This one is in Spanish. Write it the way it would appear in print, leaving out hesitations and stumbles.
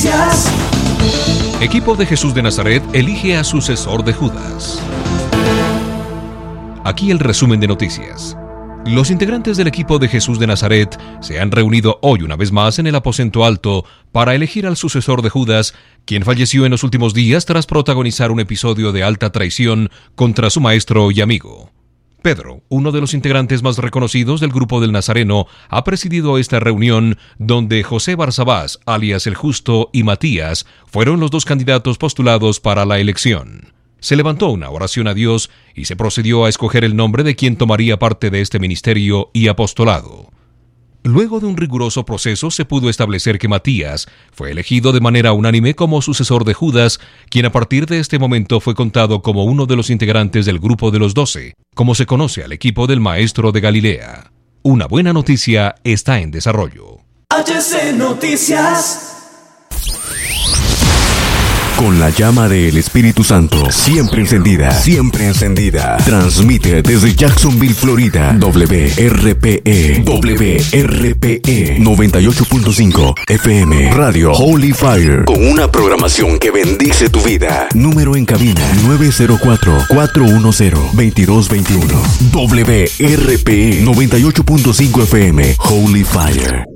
Noticias. Equipo de Jesús de Nazaret elige a sucesor de Judas. Aquí el resumen de noticias. Los integrantes del equipo de Jesús de Nazaret se han reunido hoy una vez más en el aposento alto para elegir al sucesor de Judas, quien falleció en los últimos días tras protagonizar un episodio de alta traición contra su maestro y amigo. Pedro, uno de los integrantes más reconocidos del grupo del Nazareno, ha presidido esta reunión donde José Barsabás, alias el Justo, y Matías fueron los dos candidatos postulados para la elección. Se levantó una oración a Dios y se procedió a escoger el nombre de quien tomaría parte de este ministerio y apostolado. Luego de un riguroso proceso se pudo establecer que Matías fue elegido de manera unánime como sucesor de Judas, quien a partir de este momento fue contado como uno de los integrantes del grupo de los 12, como se conoce al equipo del Maestro de Galilea. Una buena noticia está en desarrollo. HC Noticias. Con la llama del Espíritu Santo siempre encendida, transmite desde Jacksonville, Florida, WRPE 98.5 FM, Radio Holy Fire, con una programación que bendice tu vida. Número en cabina 904-410-2221. WRPE 98.5 FM, Holy Fire.